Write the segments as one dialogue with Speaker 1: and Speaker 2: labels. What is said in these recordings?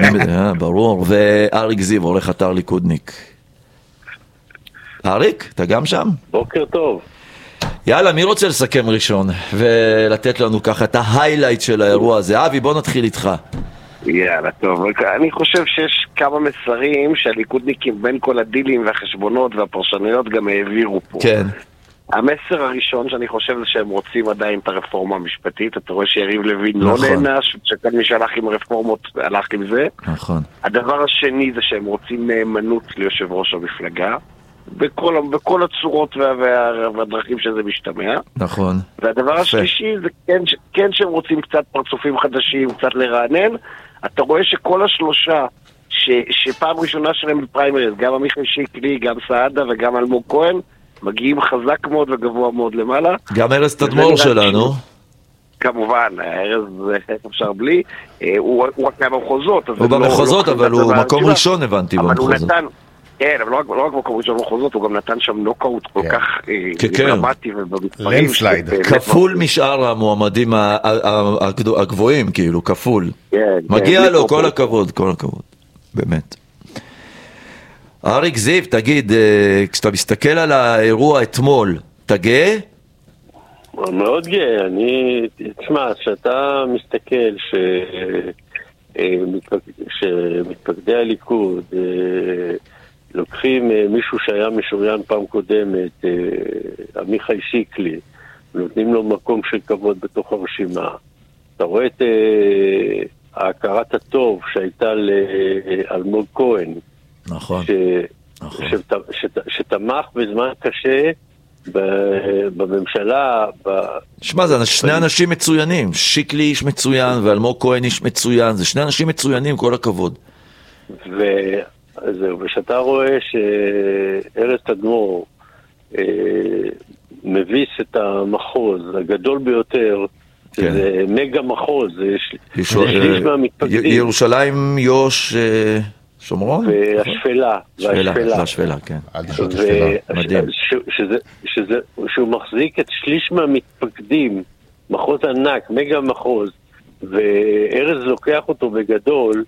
Speaker 1: ברור. ואריק זיו, עורך אתר ליכודניק. אריק, אתה גם שם?
Speaker 2: בוקר טוב.
Speaker 1: יאללה, מי רוצה לסכם ראשון ולתת לנו ככה את ההיילייט של האירוע הזה? אבי, בוא נתחיל איתך.
Speaker 3: יאללה, טוב. אני חושב שיש כמה מסרים שהליכודניקים בין כל הדילים והחשבונות והפרשנויות גם העבירו פה.
Speaker 1: כן.
Speaker 3: המסר הראשון שאני חושב זה שהם רוצים עדיין את הרפורמה המשפטית. אתה רואה שיריב לוין לא נענש, שכל מי שהלך עם הרפורמות הלך עם זה.
Speaker 1: נכון.
Speaker 3: הדבר השני זה שהם רוצים נאמנות ליושב ראש המפלגה, בכל הצורות והדרכים שזה משתמע.
Speaker 1: נכון.
Speaker 3: והדבר השלישי זה כן שהם רוצים קצת פרצופים חדשים, קצת לרענן. אתה רואה שכל השלושה שפעם ראשונה שלהם בפריימריז, גם עמיחי שיקלי, גם סעדה וגם אלמוג כהן, מגיעים חזק מאוד וגבוה מאוד למעלה.
Speaker 1: גם ארז תדמור שלנו.
Speaker 3: כמובן, ארז אפשר בלי. הוא רק מהמחוזות.
Speaker 1: הוא במחוזות, אבל הוא מקום ראשון הבנתי במחוזות.
Speaker 3: כן, אבל לא רק מקום ראשון במחוזות, הוא גם נתן שם נוקאוט כל כך דרמטי ובמספרים.
Speaker 4: לנדסלייד.
Speaker 1: כפול משאר המועמדים הגבוהים, כאילו, כפול. מגיע לו, כל הכבוד, כל הכבוד. באמת. אריק זיו, תגיד, כשאתה מסתכל על האירוע אתמול, אתה גאה?
Speaker 2: מאוד גאה. תשמע, כשאתה מסתכל שמתפקדי הליכוד לוקחים מישהו שהיה משוריין פעם קודמת, עמיחי שיקלי, ונותנים לו מקום של כבוד בתוך הרשימה. אתה רואה את ההכרת הטוב שהייתה לאלמוג כהן,
Speaker 1: נכון.
Speaker 2: שתמך בזמן קשה בממשלה.
Speaker 1: שמע, זה שני אנשים מצוינים. שיקלי איש מצוין ואלמוג כהן איש מצוין. זה שני אנשים מצוינים, כל הכבוד.
Speaker 2: ושאתה רואה שארז תדמור מביס את המחוז הגדול ביותר, זה מגה מחוז, זה שליש מהמתפקדים.
Speaker 1: ירושלים, יו"ש, שומרון? והשפלה, כן. מדהים.
Speaker 2: שהוא מחזיק את שליש מהמתפקדים, מחוז ענק, מגה מחוז, וארז לוקח אותו בגדול.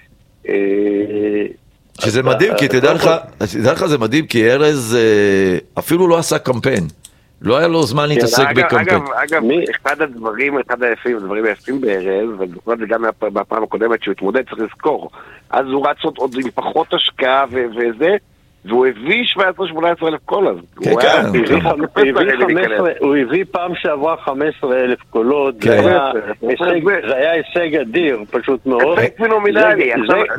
Speaker 1: שזה מדהים, כי תדע לך זה מדהים, כי ארז אפילו לא עשה קמפיין. לא היה לו זמן להתעסק בקמפיין.
Speaker 3: אגב, אחד היפים בארז, ובכל זה גם בפעם הקודמת שהוא התמודד, צריך לזכור. אז הוא רץ עוד עם פחות השקעה וזה, והוא הביא 17-18 אלף קול אז.
Speaker 2: הוא הביא פעם שעברה 15,000 קולות, זה היה הישג אדיר, פשוט מאוד.
Speaker 3: הישג פנומנלי.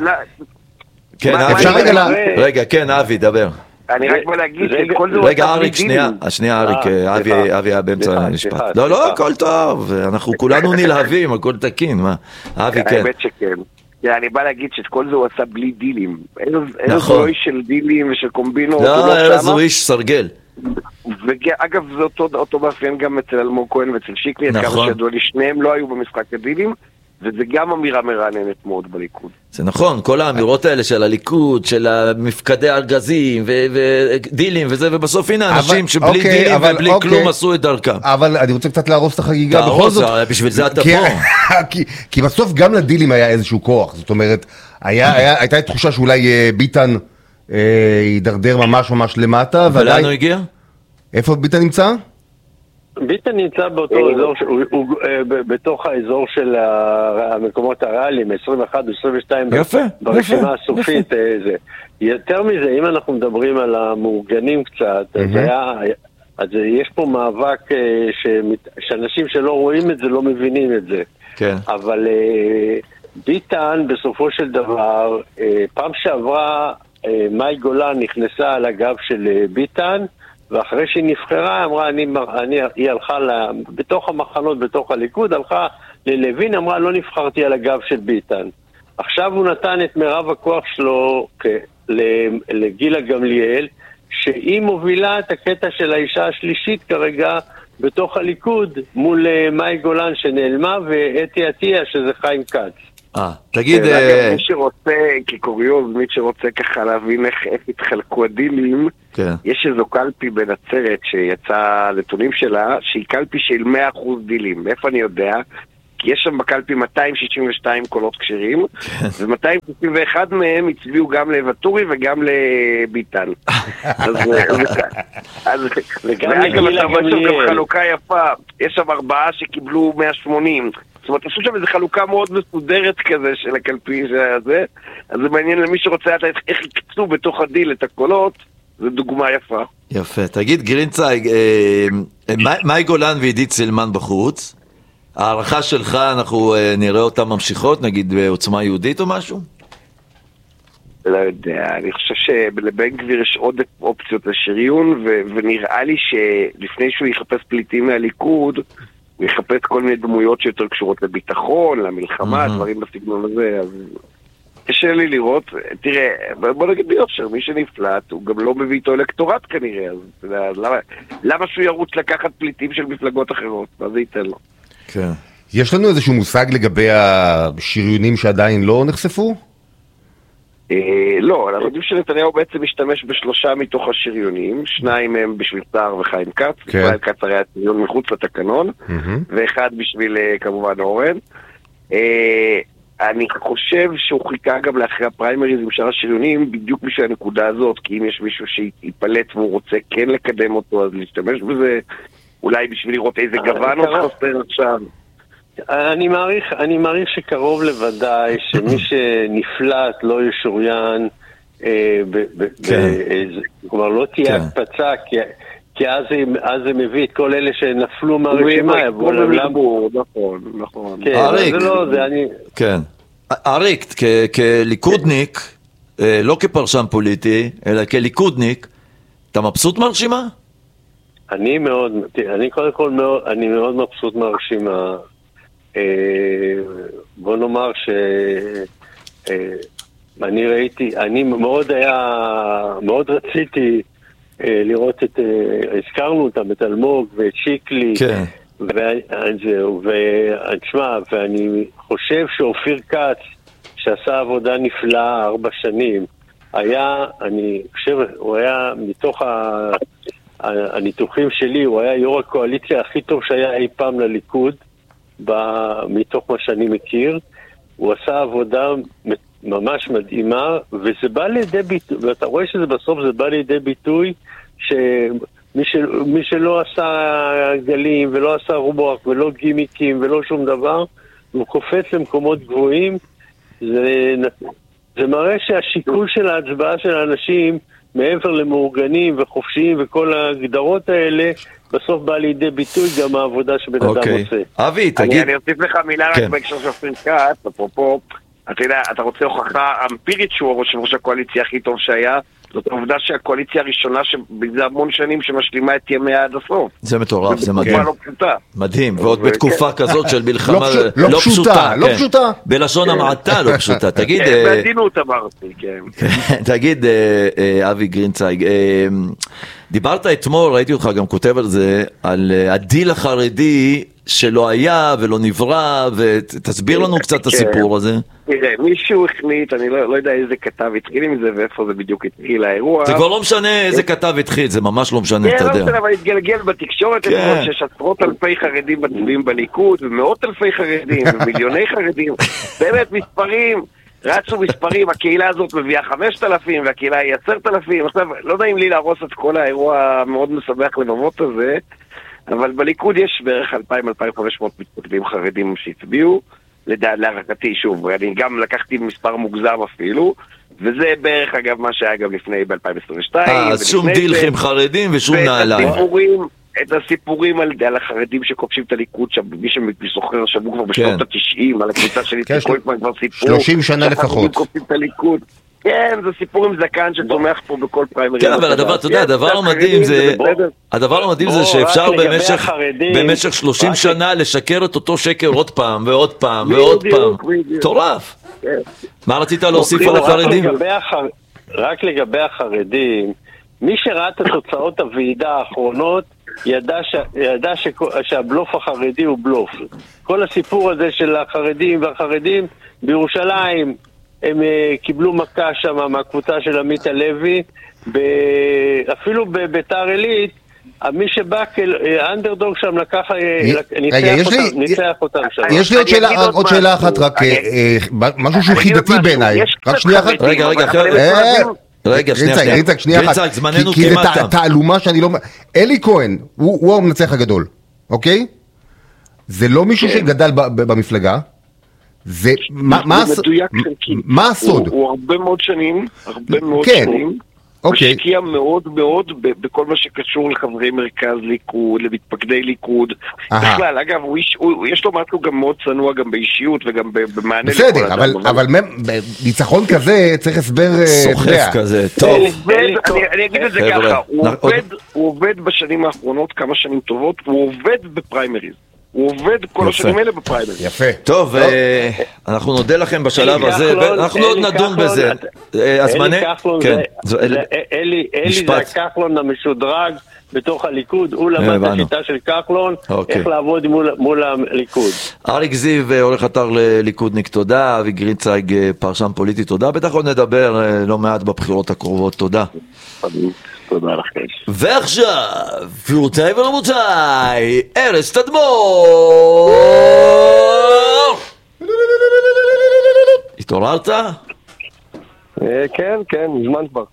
Speaker 1: רגע, כן, אבי, דבר.
Speaker 3: אני רק בוא להגיד שכל זה...
Speaker 1: רגע, אריק, שנייה, אריק, אבי היה באמצע המשפט. לא, הכל טוב, אנחנו כולנו נלהבים, הכל תקין, מה? אבי, כן.
Speaker 3: האמת שכן. אני בא להגיד שאת כל זה הוא עשה בלי דילים. אין זו איש של דילים ושל קומבינות.
Speaker 1: לא, איזו איש סרגל.
Speaker 3: ואגב, זה אותו מאפיין גם אצל אלמוג כהן ואצל שיקלי, עד כמה שידוע לי, שניהם לא היו במשחק הדילים, וזה גם אמירה מרעננת מאוד בליכוד.
Speaker 1: זה נכון, כל האמירות האלה של הליכוד, של מפקדי ארגזים ודילים וזה, ובסוף הנה אנשים שבלי דילים ובלי כלום עשו את דרכם.
Speaker 4: אבל אני רוצה קצת להרוס את החגיגה בכל זאת.
Speaker 1: בשביל זה אתה פה.
Speaker 4: כי בסוף גם לדילים היה איזשהו כוח, זאת אומרת, הייתה תחושה שאולי ביטן יידרדר ממש למטה.
Speaker 1: ולאן הוא הגיע?
Speaker 4: איפה ביטן נמצא?
Speaker 2: ביטן נמצא באותו אזור, בתוך האזור של המקומות הריאליים, 21 22 ברשימה הסופית. יותר מזה, אם אנחנו מדברים על המאורגנים קצת, אז יש פה מאבק שאנשים שלא רואים את זה לא מבינים את זה. אבל ביטן בסופו של דבר, פעם שעברה מאי גולן נכנסה על הגב של ביטן, ואחרי שהיא נבחרה, אמרה, היא הלכה בתוך המחנות, בתוך הליכוד, הלכה ללוין, אמרה, לא נבחרתי על הגב של ביטן. עכשיו הוא נתן את מירב הכוח שלו לגילה גמליאל, שהיא מובילה את הקטע של האישה השלישית כרגע בתוך הליכוד, מול מאי גולן שנעלמה, ואתי עטיה שזה חיים כץ.
Speaker 1: תגיד...
Speaker 3: מי שרוצה, כקוריוז, מי שרוצה ככה להבין איך התחלקו הדילים, יש איזו קלפי בנצרת שיצא נתונים שלה, שהיא קלפי של 100% דילים. איפה אני יודע? כי יש שם בקלפי 262 קולות כשרים, ו-261 מהם הצביעו גם לוואטורי וגם לביטן. ואגב, אתה רואה שם גם חלוקה יפה, יש שם 4 שקיבלו 180, זאת אומרת, עשו שם איזו חלוקה מאוד מסודרת כזה של הקלפי הזה, אז זה מעניין למי שרוצה לדעת איך יקצו בתוך הדיל את הקולות, זו דוגמה יפה.
Speaker 1: יפה. תגיד, גרינצייג, מאי גולן ועידית סילמן בחוץ, הערכה שלך, אנחנו נראה אותם ממשיכות, נגיד בעוצמה יהודית או משהו?
Speaker 3: לא יודע, אני חושב שלבן גביר יש עוד אופציות לשריון, ונראה לי שלפני שהוא יחפש פליטים מהליכוד, הוא יחפש כל מיני דמויות שיותר קשורות לביטחון, למלחמה, דברים בסגנון הזה, אז קשה לי לראות. תראה, בוא נגיד ביושר, מי שנפלט, הוא גם לא מביא איתו אלקטורט כנראה, אז למה שהוא ירוץ לקחת פליטים של מפלגות אחרות? מה זה ייתן לו?
Speaker 1: כן.
Speaker 4: יש לנו איזשהו מושג לגבי השריונים שעדיין לא נחשפו?
Speaker 3: לא, אנחנו יודעים שנתניהו בעצם משתמש ב3 מתוך השריונים, 2 הם בשביל סער וחיים כץ, ישראל כץ הרי השריון מחוץ לתקנון, ואחד בשביל כמובן אורן. אני חושב שהוא חיכה גם לאחרי הפריימריז עם שאר השריונים בדיוק בשביל הנקודה הזאת, כי אם יש מישהו שיפלט והוא רוצה כן לקדם אותו, אז להשתמש בזה, אולי בשביל לראות איזה גוון עוד חסר עכשיו.
Speaker 2: אני מעריך שקרוב לוודאי שמי שנפלט לא ישוריין, כלומר לא תהיה הקפצה, כי אז זה מביא את כל אלה שנפלו מהרשימה.
Speaker 3: נכון.
Speaker 1: כן. אריק, כליכודניק, לא כפרשן פוליטי, אלא כליכודניק, אתה מבסוט מהרשימה?
Speaker 2: אני קודם כל מאוד מבסוט מהרשימה. בוא נאמר אני ראיתי, אני מאוד רציתי לראות הזכרנו אותם, את אלמוג ואת שיקלי, ואני חושב שאופיר כץ שעשה עבודה נפלאה 4 שנים, אני חושב, הוא היה מתוך הניתוחים שלי, הוא היה יו"ר הקואליציה הכי טוב שהיה אי פעם לליכוד, מתוך מה שאני מכיר. הוא עשה עבודה ממש מדהימה, וזה בא לידי ביטוי, ואתה רואה שזה בסוף זה בא לידי ביטוי שמי שלא עשה גלים ולא עשה רוח ולא גימיקים ולא שום דבר, הוא קופץ למקומות גבוהים. זה מראה שהשיקול של ההצבעה של האנשים מעבר למאורגנים וחופשיים וכל ההגדרות האלה, בסוף בא לידי ביטוי גם העבודה שבן אדם עושה.
Speaker 1: אבי, תגיד.
Speaker 3: אני אוסיף לך מילה רק בהקשר של אופיר כץ, אפרופו, אתה יודע, אתה רוצה הוכחה אמפירית שהוא ראש הקואליציה הכי טוב שהיה, זאת העובדה שהקואליציה הראשונה שבזה המון שנים שמשלימה את ימיה עד הסוף.
Speaker 1: זה מטורף, זה מדהים.
Speaker 3: לא פשוטה.
Speaker 1: מדהים, ועוד בתקופה כזאת של מלחמה לא פשוטה.
Speaker 4: לא פשוטה.
Speaker 1: בלשון המעטה לא פשוטה. תגיד...
Speaker 3: בעדינות אמרתי, כן.
Speaker 1: תגיד, אבי גרינצייג, דיברת אתמול, ראיתי אותך גם כותב על זה, על הדיל החרדי שלא היה ולא נברא, ותסביר לנו קצת את הסיפור הזה.
Speaker 3: תראה, מישהו החליט, אני לא יודע איזה כתב התחיל עם זה ואיפה זה בדיוק התחיל האירוע.
Speaker 1: זה כבר לא משנה איזה כתב התחיל, זה ממש לא משנה, אתה יודע.
Speaker 3: כן, לא משנה, אבל התגלגל בתקשורת, שיש עשרות אלפי חרדים מצביעים בליכוד, ומאות אלפי חרדים, ומיליוני חרדים, באמת מספרים, רצו מספרים, הקהילה הזאת מביאה 5,000, והקהילה היא 10,000, עכשיו, לא נעים לי להרוס את כל האירוע המאוד מסבך לבבות הזה, אבל בליכוד יש בערך 2,000-2,500 מתפקדים חרדים שהצביעו, להערכתי, שוב, אני גם לקחתי מספר מוגזם אפילו, וזה בערך אגב מה שהיה גם לפני ב-2022.
Speaker 1: אז שום דילכים חרדים ושום נעליים.
Speaker 3: את הסיפורים על החרדים שכובשים את הליכוד, מי שזוכר שמעו כבר בשנות ה-90, על הקבוצה של איציק קרויצמן כבר סיפור.
Speaker 4: 30 שנה לפחות.
Speaker 3: כובשים את הליכוד. כן, זה סיפור עם זקן שצומח פה בכל פריימריז.
Speaker 1: כן, אבל אתה יודע, הדבר המדהים זה שאפשר במשך 30 שנה לשקר את אותו שקר עוד פעם ועוד פעם ועוד פעם. טורף. מה רצית להוסיף על החרדים?
Speaker 2: רק לגבי החרדים, מי שראה את התוצאות הוועידה האחרונות, ידע שהבלוף החרדי הוא בלוף. כל הסיפור הזה של החרדים והחרדים בירושלים, הם קיבלו מכה שם מהקבוצה של עמית הלוי, אפילו בביתר עילית, מי שבא כאנדרדוג שם לקח, ניצח אותם שם.
Speaker 4: יש לי עוד שאלה אחת, רק משהו שהוא חידתי בעיניי. רק שנייה אחת.
Speaker 1: רגע, שנייה אחת. זמננו
Speaker 4: כי זה תעלומה שאני לא... אלי כהן, הוא המנצח הגדול, אוקיי? זה לא מישהו שגדל במפלגה. זה מה הסוד?
Speaker 3: הוא הרבה מאוד שנים, משקיע מאוד מאוד בכל מה שקשור לחברי מרכז ליכוד, למתפקדי ליכוד. בכלל, אגב, יש לו משהו גם מאוד צנוע גם באישיות וגם במענה לכל
Speaker 4: אדם. בסדר, אבל ניצחון כזה צריך הסבר...
Speaker 1: סוחף כזה, טוב.
Speaker 3: אני אגיד את זה ככה, הוא עובד בשנים האחרונות כמה שנים טובות, הוא עובד בפריימריז. הוא עובד כל השנים האלה בפריימריז.
Speaker 4: יפה.
Speaker 1: טוב, אנחנו נודה לכם בשלב הזה, ואנחנו עוד נדון בזה.
Speaker 2: אלי זה כחלון המשודרג בתוך הליכוד, הוא למד את השיטה של כחלון, איך לעבוד מול הליכוד.
Speaker 1: אריק זיו, עורך אתר לליכודניק, תודה. אבי גרינצייג, פרשן פוליטי, תודה. בטח עוד נדבר לא מעט בבחירות הקרובות, תודה.
Speaker 3: תודה לכם.
Speaker 1: ועכשיו, גבירותיי ורבותיי, ארז תדמור! התעוררת?
Speaker 3: כן, מזמן כבר.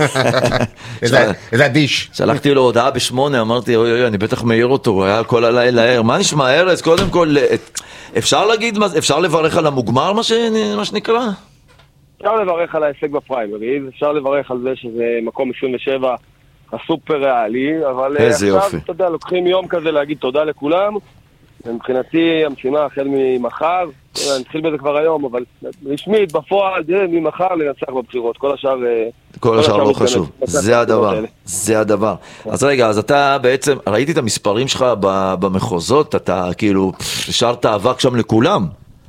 Speaker 4: איזה אדיש.
Speaker 1: שלחתי לו הודעה ב8, אמרתי, אוי, אני בטח מעיר אותו, הוא היה כל הלילה ער. מה נשמע, ארז? קודם כל, אפשר להגיד, אפשר לברך על המוגמר, מה שנקרא?
Speaker 5: אפשר לברך על ההישג בפריימריז, אפשר לברך על זה שזה מקום 27 הסופר ריאלי, אבל עכשיו, אתה יודע, לוקחים יום כזה להגיד תודה לכולם, ומבחינתי המשימה החל ממחר, נתחיל בזה כבר היום, אבל רשמית, בפועל, ממחר לנצח בבחירות, כל השאר
Speaker 1: לא חשוב, זה הדבר. אז רגע, אז אתה בעצם, ראיתי את המספרים שלך במחוזות, אתה כאילו, השארת אבק שם לכולם.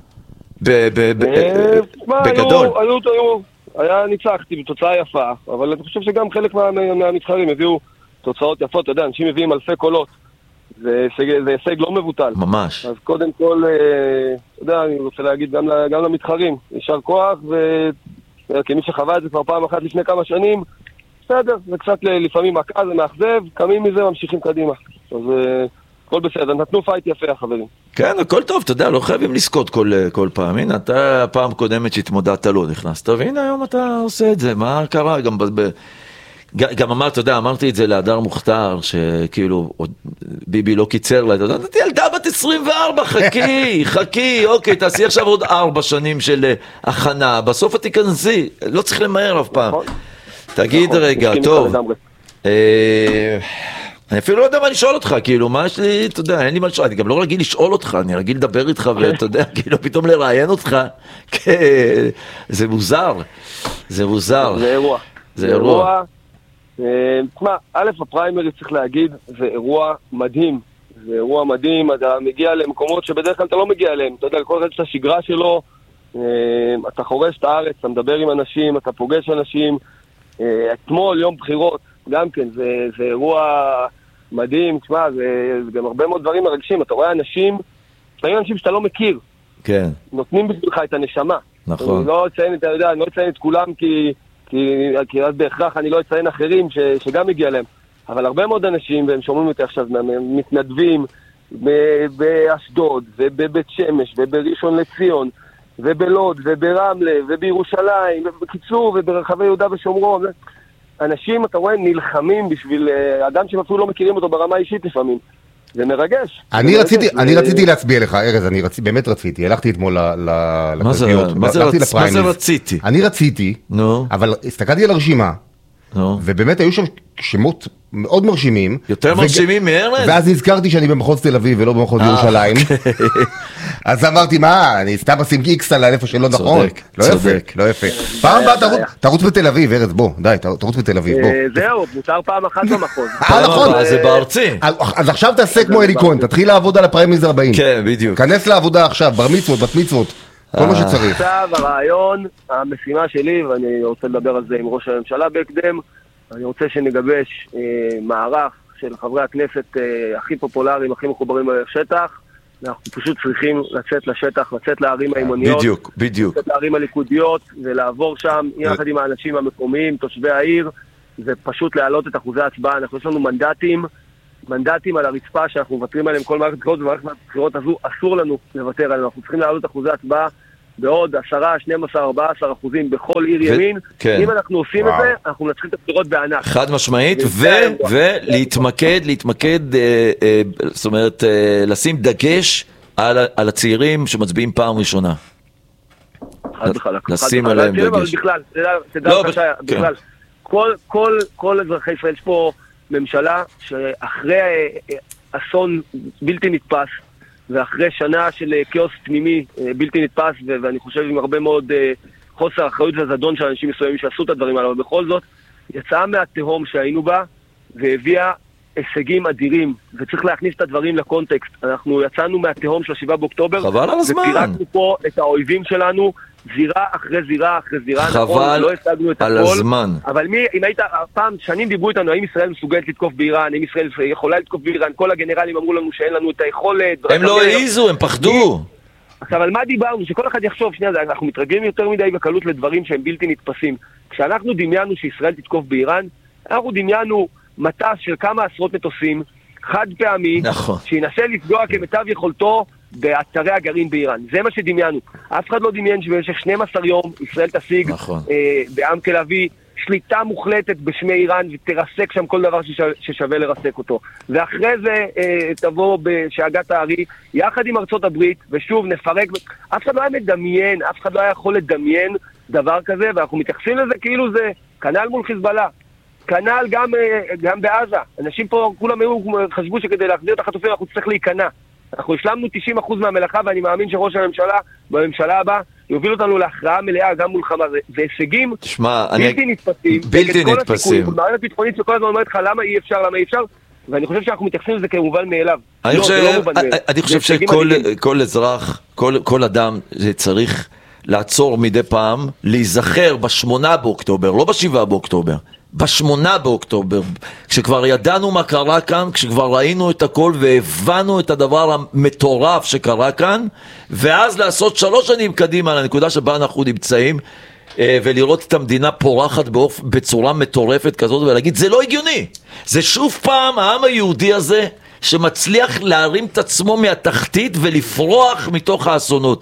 Speaker 1: בגדול.
Speaker 5: ניצחתי בתוצאה יפה, אבל אני חושב שגם חלק מהמתחרים הביאו תוצאות יפות, אתה יודע, אנשים מביאים אלפי קולות, זה הישג לא מבוטל.
Speaker 1: ממש.
Speaker 5: אז קודם כל, אתה יודע, אני רוצה להגיד גם למתחרים, יישר כוח, וכמי שחווה את זה כבר פעם אחת לפני כמה שנים, בסדר, זה קצת לפעמים מכה, זה מאכזב, קמים מזה, ממשיכים קדימה. אז הכל בסדר, נתנו פייט יפה, החברים.
Speaker 1: כן, הכל טוב, אתה יודע, לא חייבים לזכות כל פעם. הנה, אתה פעם קודמת שהתמודדת לא נכנסת, והנה היום אתה עושה את זה. מה קרה? גם אמרת, אתה יודע, אמרתי את זה להדר מוכתר, שכאילו, ביבי לא קיצר לה, אתה יודע, אתה ילדה בת 24, חכי, אוקיי, תעשי עכשיו עוד 4 שנים של הכנה, בסוף את תיכנסי, לא צריך למהר אף פעם. תגיד רגע, טוב. אני אפילו לא יודע מה לשאול אותך, כאילו, מה יש לי, אתה יודע, אין לי מה לשאול, אני גם לא רגיל לשאול אותך, אני רגיל לדבר איתך, ואתה יודע, כאילו, פתאום לראיין אותך, זה מוזר.
Speaker 5: זה אירוע. תשמע, א', הפריימריז צריך להגיד, זה אירוע מדהים. אתה מגיע למקומות שבדרך כלל אתה לא מגיע אליהם, אתה יודע, כל אחד את השגרה שלו, אתה חורש את הארץ, אתה מדבר עם אנשים, אתה פוגש אנשים, אתמול, יום בחירות, גם כן, זה אירוע מדהים, תשמע, זה גם הרבה מאוד דברים מרגשים, אתה רואה אנשים שאתה לא מכיר,
Speaker 1: כן.
Speaker 5: נותנים בשבילך את הנשמה.
Speaker 1: נכון.
Speaker 5: אני לא אציין את כולם, כי אז בהכרח אני לא אציין אחרים שגם מגיע להם, אבל הרבה מאוד אנשים, והם שומעים אותי עכשיו, מתנדבים באשדוד, ובבית שמש, ובראשון לציון, ובלוד, וברמלה, ובירושלים, ובקיצור, וברחבי יהודה ושומרון, אנשים, אתה רואה, נלחמים בשביל אדם שהם אפילו לא מכירים אותו ברמה האישית לפעמים. זה מרגש.
Speaker 4: אני רציתי להצביע לך, ארז, באמת רציתי. הלכתי אתמול לקלפיות.
Speaker 1: מה זה רציתי?
Speaker 4: אני רציתי, אבל הסתכלתי על הרשימה, ובאמת היו שם שמות מאוד מרשימים.
Speaker 1: יותר מרשימים מארז?
Speaker 4: ואז נזכרתי שאני במחוז תל אביב ולא במחוז ירושלים. אז אמרתי, מה, אני סתם אשים איקס על איפה שלא נכון? לא יפה. פעם הבאה תרוץ בתל אביב, ארז, בוא, די, תרוץ בתל אביב, בוא.
Speaker 5: זהו, מותר פעם אחת במחוז.
Speaker 4: נכון.
Speaker 1: זה בארצי.
Speaker 4: אז עכשיו תעשה כמו אלי כהן, תתחיל לעבוד על הפריימריז 40.
Speaker 1: כן, בדיוק.
Speaker 4: כנס לעבודה עכשיו, בר מצוות, בת מצוות, כל מה שצריך.
Speaker 5: עכשיו הרעיון, המשימה שלי, ואני רוצה לדבר על זה עם ראש הממשלה בהקדם, אני רוצה שנגבש מערך של חברי הכנסת הכי פופולריים, הכי מחוברים לשטח. אנחנו פשוט צריכים לצאת לשטח, לצאת לערים האימוניות,
Speaker 1: בדיוק.
Speaker 5: לצאת לערים הליכודיות, ולעבור שם יחד עם האנשים המקומיים, תושבי העיר, ופשוט להעלות את אחוזי ההצבעה. אנחנו יש לנו מנדטים מנדטים על הרצפה שאנחנו מוותרים עליהם כל מערכת בחירות, ומערכת הבחירות הזו אסור לנו לוותר עליהם. אנחנו צריכים להעלות אחוזי הצבעה בעוד 10, 12, 14% בכל עיר ימין. אם אנחנו עושים את זה, אנחנו מנצחים את הבחירות בענק.
Speaker 1: חד משמעית, ולהתמקד, זאת אומרת, לשים דגש על הצעירים שמצביעים פעם ראשונה. לשים עליהם דגש.
Speaker 5: בכלל, כל אזרחי ישראל, יש פה ממשלה שאחרי אסון בלתי נתפס, ואחרי שנה של כאוס פנימי בלתי נתפס, ואני חושב עם הרבה מאוד חוסר אחריות וזדון של אנשים מסוימים שעשו את הדברים האלה, אבל בכל זאת יצאה מהתהום שהיינו בה והביאה הישגים אדירים, וצריך להכניס את הדברים לקונטקסט. אנחנו יצאנו מהתהום של 7 באוקטובר,
Speaker 1: חבל על הזמן,
Speaker 5: ופירקנו פה את האויבים שלנו זירה אחרי זירה אחרי זירה.
Speaker 1: חבל
Speaker 5: לא השגנו את
Speaker 1: על
Speaker 5: הכל,
Speaker 1: הזמן.
Speaker 5: אבל אם היית פעם, שנים דיברו איתנו, האם ישראל מסוגלת לתקוף באיראן, האם ישראל יכולה לתקוף באיראן, כל הגנרלים אמרו לנו שאין לנו את היכולת.
Speaker 1: הם לא העיזו, הם פחדו.
Speaker 5: עכשיו, על מה דיברנו? שכל אחד יחשוב, שנייה, אנחנו מתרגלים יותר מדי בקלות לדברים שהם בלתי נתפסים. כשאנחנו דמיינו שישראל תתקוף באיראן, אנחנו דמיינו מטס של כמה עשרות מטוסים, חד פעמי,
Speaker 1: נכון.
Speaker 5: שינסה לפגוע כמיטב יכולתו באתרי הגרעין באיראן. זה מה שדמיינו. אף אחד לא דמיין שבמשך 12 יום ישראל תשיג
Speaker 1: נכון.
Speaker 5: בעם כלבי שליטה מוחלטת בשמי איראן ותרסק שם כל דבר ששווה לרסק אותו. ואחרי זה תבוא בשאגת הארי יחד עם ארצות הברית, ושוב נפרק. אף אחד לא היה מדמיין, אף אחד לא היה יכול לדמיין דבר כזה, ואנחנו מתייחסים לזה כאילו זה כנ"ל מול חיזבאללה. כנ"ל גם בעזה. אנשים פה כולם חשבו שכדי להחזיר את החטופים אנחנו צריך להיכנע. אנחנו השלמנו 90% מהמלאכה, ואני מאמין שראש הממשלה בממשלה הבאה יוביל אותנו להכרעה מלאה גם מול חמאס. זה הישגים בלתי נתפסים.
Speaker 1: בלתי נתפסים.
Speaker 5: מערכת ביטחונית שכל הזמן אומרת לך למה אי אפשר, ואני חושב שאנחנו מתייחסים לזה כמובן מאליו.
Speaker 1: אני חושב שכל אזרח, כל אדם צריך לעצור מדי פעם, להיזכר ב8 באוקטובר, לא ב7 באוקטובר. ב8 באוקטובר, כשכבר ידענו מה קרה כאן, כשכבר ראינו את הכל והבנו את הדבר המטורף שקרה כאן, ואז לעשות 3 שנים קדימה לנקודה שבה אנחנו נמצאים, ולראות את המדינה פורחת בצורה מטורפת כזאת, ולהגיד זה לא הגיוני, זה שוב פעם העם היהודי הזה שמצליח להרים את עצמו מהתחתית ולפרוח מתוך האסונות,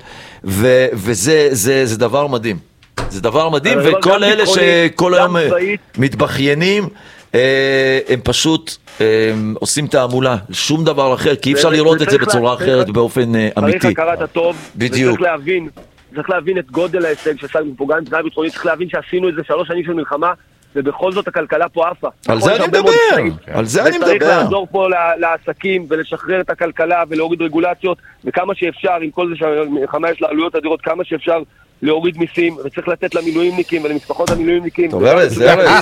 Speaker 1: וזה דבר מדהים. זה דבר מדהים, וכל אלה שכל היום מתבחיינים, הם פשוט עושים תעמולה, שום דבר אחר, כי אי אפשר לראות את זה בצורה אחרת באופן אמיתי.
Speaker 5: צריך הכרת הטוב, צריך להבין את גודל ההישג ששגנו פה, גם מבחינה ביטחונית, צריך להבין שעשינו את זה 3 שנים של מלחמה, ובכל זאת הכלכלה פה עפה.
Speaker 1: על זה אני מדבר, על זה אני מדבר.
Speaker 5: וצריך לעזור פה לעסקים ולשחרר את הכלכלה ולהוריד רגולציות, וכמה שאפשר, עם כל זה שהמלחמה יש לה עלויות אדירות, כמה שאפשר להוריד מיסים, וצריך לתת למילואימניקים ולמשפחות המילואימניקים.
Speaker 1: טוב, ארז,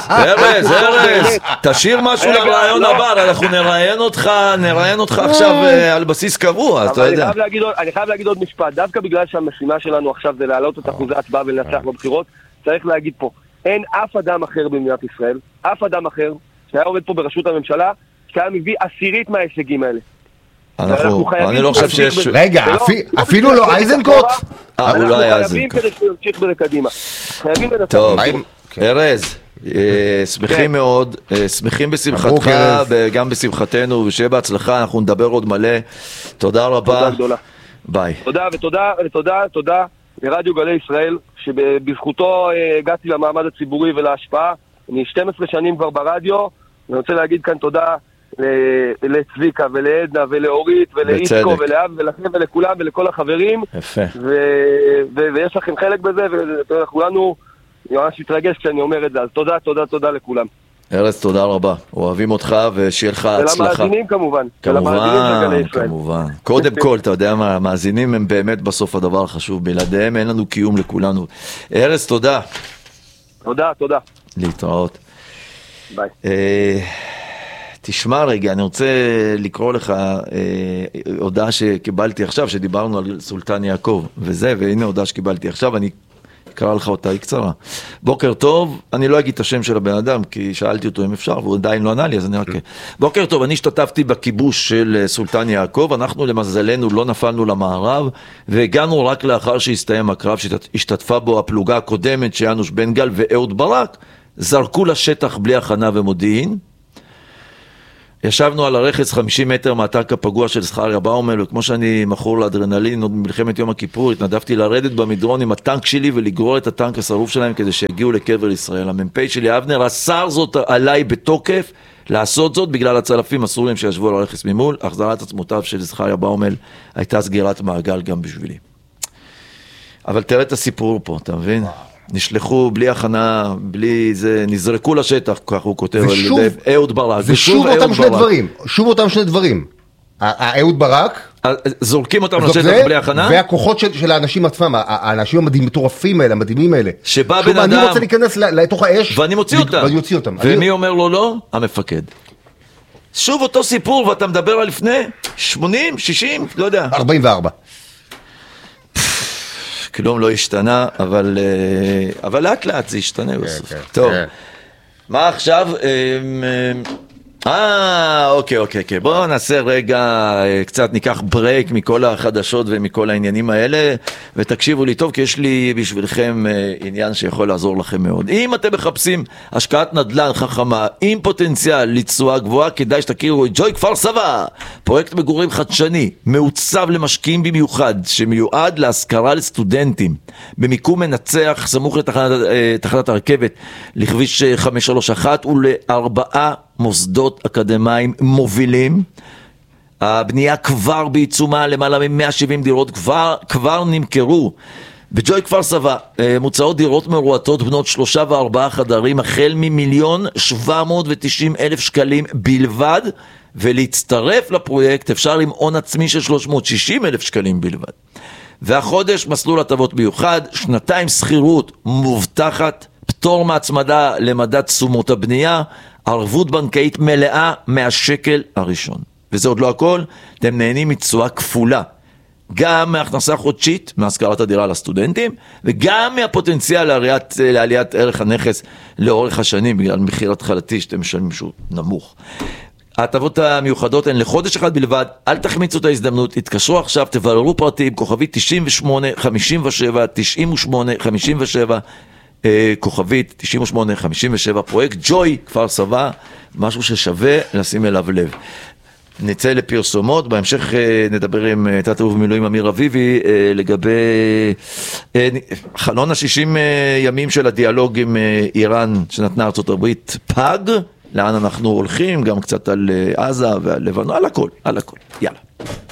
Speaker 1: תשאיר משהו לרעיון הבא, אנחנו נראיין אותך עכשיו על בסיס קבוע, אתה יודע.
Speaker 5: אני חייב להגיד עוד משפט, דווקא בגלל שהמשימה שלנו עכשיו זה להעלות את אחוזי ההצבעה ולנצח בבחירות, צריך להגיד פה, אין אף אדם אחר במדינת ישראל, אף אדם אחר שהיה עובד פה בראשות הממשלה, שהיה מביא 10% מההישגים האלה.
Speaker 1: אני לא חושב שיש...
Speaker 4: רגע, אפילו לא אייזנקוט?
Speaker 1: אולי אייזנקוט.
Speaker 5: אנחנו חייבים כדי שימשיך בזה קדימה. חייבים לנצח.
Speaker 1: טוב, ארז, שמחים מאוד, שמחים בשמחתך, גם בשמחתנו, ושיהיה בהצלחה, אנחנו נדבר עוד מלא. תודה רבה.
Speaker 5: תודה גדולה.
Speaker 1: ביי.
Speaker 5: תודה לרדיו גלי ישראל, שבזכותו הגעתי למעמד הציבורי ולהשפעה. אני 12 שנים כבר ברדיו, ואני רוצה להגיד כאן תודה לצביקה ולעדנה ולאורית ולאיסקו ולאב ולכם ולכולם ולכל החברים.
Speaker 1: יפה.
Speaker 5: ויש לכם חלק בזה, וכולנו ממש מתרגש כשאני אומר את זה, אז תודה לכולם.
Speaker 1: ארז, תודה רבה, אוהבים אותך ושיהיה לך הצלחה.
Speaker 5: ולמאזינים כמובן.
Speaker 1: כמובן. קודם כל, אתה יודע מה, המאזינים הם באמת בסוף הדבר החשוב, בלעדיהם אין לנו קיום לכולנו. ארז, תודה.
Speaker 5: תודה.
Speaker 1: להתראות.
Speaker 5: ביי.
Speaker 1: תשמע רגע, אני רוצה לקרוא לך הודעה שקיבלתי עכשיו, שדיברנו על סולטן יעקב וזה, והנה הודעה שקיבלתי עכשיו, אני אקרא לך אותה, היא קצרה. בוקר טוב, אני לא אגיד את השם של הבן אדם, כי שאלתי אותו אם אפשר, והוא עדיין לא ענה לי, אז אני רק... בוקר טוב, אני השתתפתי בכיבוש של סולטן יעקב, אנחנו למזלנו לא נפלנו למערב, והגענו רק לאחר שהסתיים הקרב, שהשתתפה בו הפלוגה הקודמת, שיאנוש בן גל ואהוד ברק, זרקו לשטח בלי הכנה ומודיעין, ישבנו על הרכס 50 מטר מהטנק הפגוע של זכריה באומל, וכמו שאני מכור לאדרנלין, עוד במלחמת יום הכיפור, התנדבתי לרדת במדרון עם הטנק שלי ולגרור את הטנק השרוף שלהם כדי שיגיעו לקבר ישראל. המ"פ שלי אבנר אסר זאת עליי בתוקף לעשות זאת בגלל הצלפים הסורים שישבו על הרכס ממול. החזרת עצמותיו של זכריה באומל הייתה סגירת מעגל גם בשבילי. אבל תראה את הסיפור פה, אתה מבין? נשלחו בלי הכנה, בלי זה, נזרקו לשטח, כך הוא כותב על ידי אהוד ברק.
Speaker 4: ושוב אותם שני דברים. אהוד ברק,
Speaker 1: זורקים אותם לשטח בלי הכנה.
Speaker 4: והכוחות של האנשים עצמם, האנשים המטורפים האלה, המדהימים האלה.
Speaker 1: שבא בן אדם,
Speaker 4: אני רוצה להיכנס לתוך האש,
Speaker 1: ואני מוציא אותם. ומי אומר לו לא? המפקד. שוב אותו סיפור, ואתה מדבר על לפני 80, 60, לא יודע.
Speaker 4: 44.
Speaker 1: כלום לא השתנה, אבל לאט לאט זה ישתנה בסוף. טוב, מה עכשיו? אוקיי. בואו נעשה רגע, קצת ניקח ברייק מכל החדשות ומכל העניינים האלה, ותקשיבו לי טוב, כי יש לי בשבילכם עניין שיכול לעזור לכם מאוד. אם אתם מחפשים השקעת נדל"ן חכמה עם פוטנציאל לתשואה גבוהה, כדאי שתכירו את ג'וי כפר סבא, פרויקט מגורים חדשני, מעוצב למשקיעים במיוחד, שמיועד להשכרה לסטודנטים, במיקום מנצח, סמוך לתחנת הרכבת, לכביש 531 ולארבעה מוסדות אקדמיים מובילים. הבנייה כבר בעיצומה, למעלה מ-170 דירות כבר נמכרו. בג'וי כפר סבא מוצעות דירות מרועטות בנות 3 ו4 חדרים החל מ1,790,000 שקלים בלבד, ולהצטרף לפרויקט אפשר עם הון עצמי של 360,000 שקלים בלבד. והחודש מסלול הטבות מיוחד, 2 שכירות מובטחת, פטור מהצמדה למדד תשומות הבנייה, ערבות בנקאית מלאה מהשקל הראשון. וזה עוד לא הכל, אתם נהנים מתשואה כפולה. גם מהכנסה חודשית, מהשכרת הדירה לסטודנטים, וגם מהפוטנציאל לעליית ערך הנכס לאורך השנים, בגלל מחיר התחלתי שאתם משלמים שהוא נמוך. ההטבות המיוחדות הן לחודש אחד בלבד, אל תחמיצו את ההזדמנות, התקשרו עכשיו, תבררו פרטים, כוכבית 9857, 9857, כוכבית 9857, פרויקט ג'וי כפר סבא, משהו ששווה לשים אליו לב. נצא לפרסומות, בהמשך נדבר עם תת-אלוף במילואים אמיר אביבי לגבי חלון ה-60 ימים של הדיאלוג עם איראן שנתנה ארצות הברית פג, לאן אנחנו הולכים, גם קצת על עזה ועל לבנון, על הכל, יאללה.